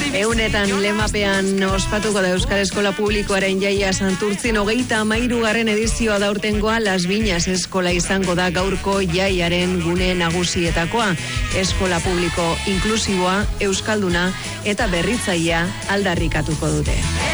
Eunetan lemapean ospatuko da Euskal Eskola Publikoaren jaia Santurtzin 33. edizioa da urtengoa. Las Viñas eskola izango da gaurko jaiaren gune nagusietakoa. Eskola publiko inklusiboa, euskalduna eta berritzailea aldarrikatuko dute.